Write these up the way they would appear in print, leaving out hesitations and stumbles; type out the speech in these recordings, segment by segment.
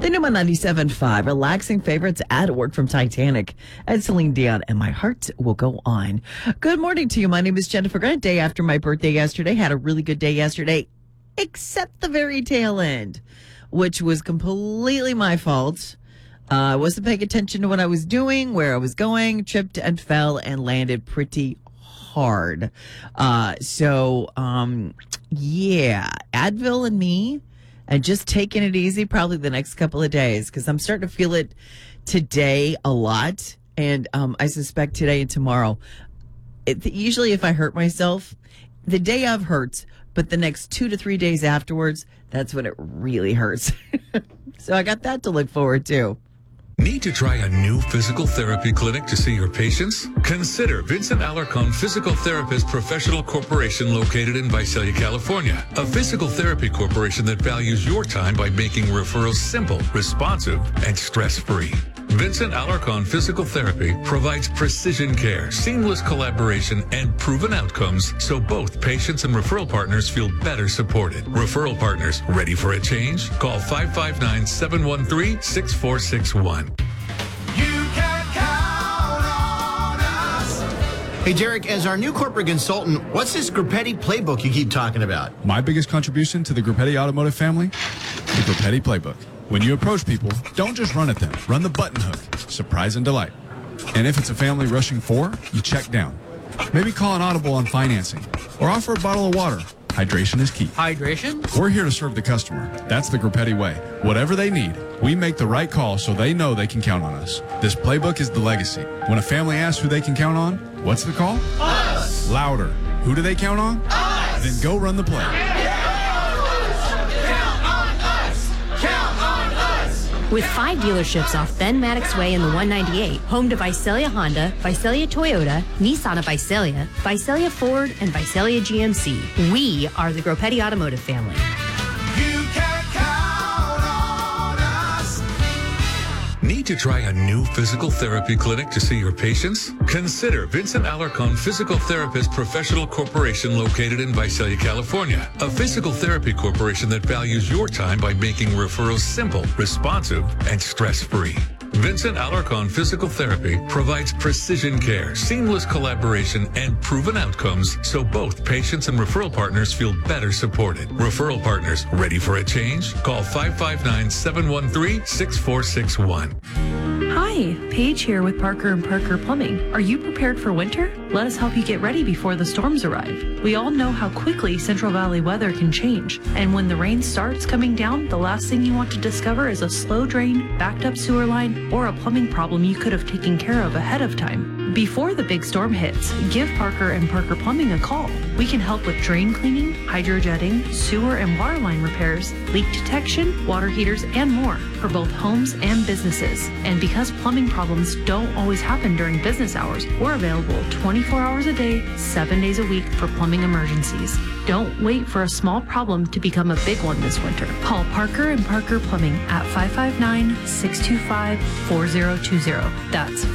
The new 97.5, relaxing favorites at work from Titanic. And Celine Dion, and my heart will go on. Good morning to you. My name is Jennifer Grant. Day after my birthday yesterday. Had a really good day yesterday, except the very tail end, which was completely my fault. I wasn't paying attention to what I was doing, where I was going, tripped and fell and landed pretty hard. Yeah, Advil and me, and just taking it easy probably the next couple of days, because I'm starting to feel it today a lot. And I suspect today and tomorrow. Usually if I hurt myself, the day of hurts, but the next 2 to 3 days afterwards, that's when it really hurts. So I got that to look forward to. Need to try a new physical therapy clinic to see your patients? Consider Vincent Alarcon Physical Therapist Professional Corporation, located in Visalia, California. A physical therapy corporation that values your time by making referrals simple, responsive, and stress-free. Vincent Alarcon Physical Therapy provides precision care, seamless collaboration, and proven outcomes so both patients and referral partners feel better supported. Referral partners, ready for a change? Call 559-713-6461. Hey, Derek, as our new corporate consultant, what's this Grupetti playbook you keep talking about? My biggest contribution to the Grupetti Automotive family? The Grupetti playbook. When you approach people, don't just run at them. Run the button hook. Surprise and delight. And if it's a family rushing for, you check down. Maybe call an audible on financing. Or offer a bottle of water. Hydration is key. Hydration? We're here to serve the customer. That's the Grupetti way. Whatever they need, we make the right call so they know they can count on us. This playbook is the legacy. When a family asks who they can count on, what's the call? Us! Louder. Who do they count on? Us! Then go run the play. With 5 dealerships off Ben Maddox Way in the 198, home to Visalia Honda, Visalia Toyota, Nissan of Visalia, Visalia Ford, and Visalia GMC, we are the Grupetti Automotive family. Need to try a new physical therapy clinic to see your patients? Consider Vincent Alarcon Physical Therapist Professional Corporation, located in Visalia, California. A physical therapy corporation that values your time by making referrals simple, responsive, and stress-free. Vincent Alarcon Physical Therapy provides precision care, seamless collaboration, and proven outcomes so both patients and referral partners feel better supported. Referral partners, ready for a change? Call 559-713-6461. Hi, Paige here with Parker & Parker Plumbing. Are you prepared for winter? Let us help you get ready before the storms arrive. We all know how quickly Central Valley weather can change. And when the rain starts coming down, the last thing you want to discover is a slow drain, backed up sewer line, or a plumbing problem you could have taken care of ahead of time. Before the big storm hits, give Parker & Parker Plumbing a call. We can help with drain cleaning, hydrojetting, sewer and water line repairs, leak detection, water heaters, and more for both homes and businesses. And because plumbing problems don't always happen during business hours, we're available 24 hours a day, 7 days a week for plumbing emergencies. Don't wait for a small problem to become a big one this winter. Call Parker & Parker Plumbing at 559-625-4020. That's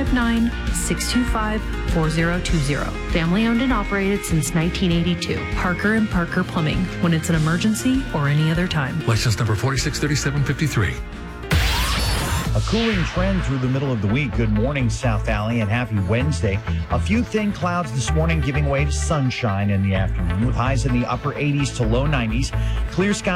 559-625-4020. Family owned and operated since 1982. Parker & Parker Plumbing, when it's an emergency or any other time. License number 463753. A cooling trend through the middle of the week. Good morning, South Valley, and happy Wednesday. A few thin clouds this morning giving way to sunshine in the afternoon with highs in the upper 80s to low 90s. Clear skies